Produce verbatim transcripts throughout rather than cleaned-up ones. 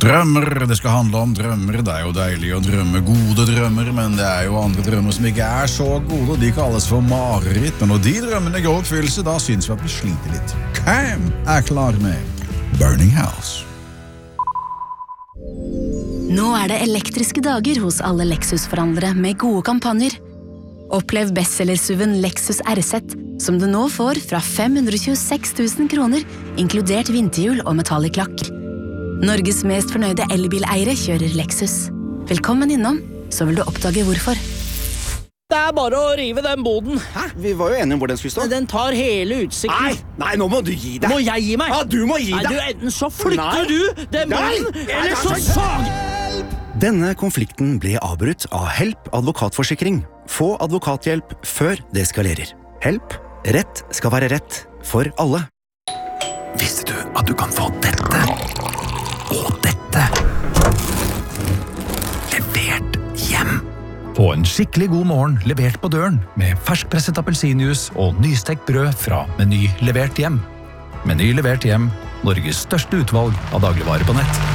Drømmer, det skal handle om drømmer. Det er jo deilig å drømme gode drømmer, men det er jo andre drømmer som ikke er så gode, og de kalles for mareritt. Men når de drømmene går oppfyllelse, da synes vi at vi sliter litt. Hvem er klar med Burning House? Nå er det elektriske dager hos alle Lexus-forhandlere med gode kampanjer. Opplev bestsellersuven Lexus R Z, som du nå får fra fem hundre tjueseks tusen kroner, inkludert vinterhjul og metallic lakk. Norges mest fornøyde elbileiere kjører Lexus. Velkommen innom, så vil du oppdage hvorfor. Det er bare å rive den boden. Hæ? Vi var jo enige om hvor den skulle stå. Den tar hele utsikten. Nei, nei, nå må du gi deg. Må jeg gi meg? Ja, du må gi nei, deg. Du, enten så flytter nei. du den boden, eller så sag. Denne konflikten ble avbrutt av Help advokatforsikring. Få advokathjelp før det skalerer. Help. Rett skal være rett for alle. Visste du at du kan få dette? Og dette levert hjem. Få en skikkelig god morgen levert på døren med ferskpresset appelsinjuice og nystekt brød fra Meny levert hjem. Meny levert hjem, Norges største utvalg av dagligvarer på nett.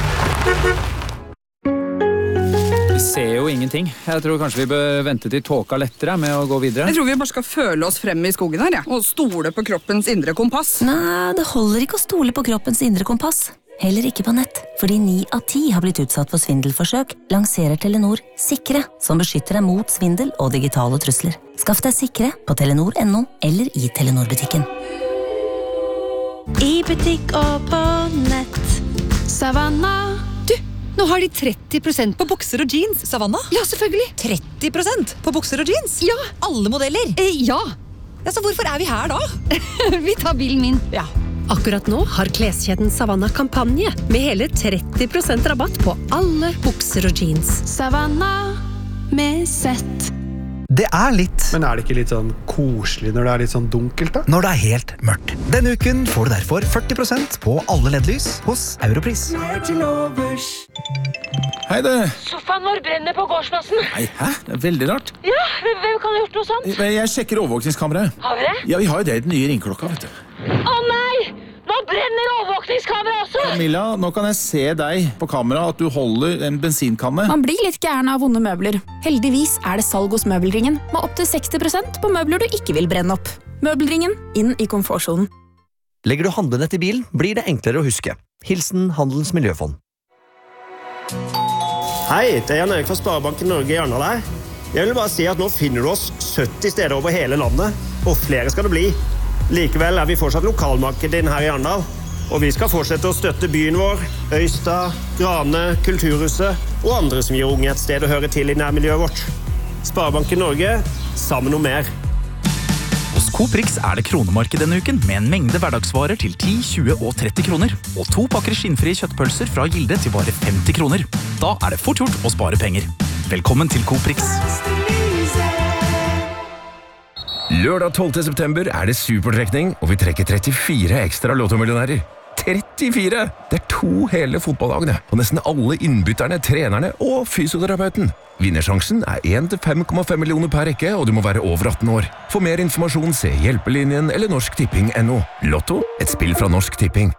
Vi ser jo ingenting. Jeg tror kanskje vi bør vente til tåka lettere med å gå videre. Jeg tror vi bare skal føle oss frem i skogen her, ja. Og stole på kroppens indre kompass. Nei, det holder ikke å stole på kroppens indre kompass. Heller ikke på nett, fordi ni av ti har blitt utsatt for svindelforsøk, lanserer Telenor Sikre, som beskytter deg mot svindel og digitale trusler. Skaff deg Sikre på telenor punktum no eller i Telenor-butikken. I butikk og på nett. Savanna. Du, nå har de tretti prosent på bukser og jeans. Savanna? Ja, selvfølgelig. tretti prosent på bukser og jeans? Ja. Alle modeller? Eh, ja. Ja, så hvorfor er vi her da? Vi tar bilen min. Ja. Akkurat nå har kleskjeden Savanna kampanje med hele tretti prosent rabatt på alle bukser og jeans. Savanna med sett. Det er litt. Men er det ikke litt sånn koselig når det er litt sånn dunkelt da? Når det er helt mørkt. Denne uken får du derfor førti prosent på alle L E D-lys hos Europris. Hei det. Sofaen vår brenner på gårdsplassen. Nei, hæ? Det er veldig rart. Ja, hvem kan ha gjort noe sånt? Jeg sjekker overvåkningskameraet. Har vi det? Ja, vi har jo det i den nye ringklokka, vet du. Å nei! Nå brenner overvåkningskameraet også! Camilla, nå kan jeg se deg på kamera at du holder en bensinkanne. Man blir litt gæren av vonde møbler. Heldigvis er det salg hos Møbelringen, med opp til seksti prosent på møbler du ikke vil brenne opp. Møbelringen, inn i komfortzonen. Legger du handlenett i bilen, blir det enklere å huske. Hilsen Handelens Miljøfond. Hei, det er Jan Erik fra Sparebanken Norge i Arendal her. Jeg vil bare si at nå finner du oss sytti steder over hele landet, og flere skal det bli. Likevel er vi fortsatt lokalmarkedet din her i Arendal, og vi skal fortsette å støtte byen vår, Øystad, Grane, Kulturhuset og andre som gir unge et sted å høre til i nærmiljøet vårt. Sparebanken Norge, sammen om mer. Hos Coprix er det kronemarked denne uken med en mengde hverdagsvarer til ti, tjue og tretti kroner, og to pakker skinnfrie kjøttpølser fra Gilde til bare femti kroner. Da er det fort gjort å spare penger. Velkommen til Coprix. Lørdag tolvte september er det supertrekning, og vi trekker trettifire ekstra lottomillionærer. trettifire! Det er to hele fotballagene, og nesten alle innbytterne, trenerne og fysioterapeuten. Vinnersjansen er én til fem komma fem millioner per rekke, og du må være over atten år. For mer informasjon se Hjelpelinjen eller Norsk Tipping punktum no. Lotto, et spill fra Norsk Tipping.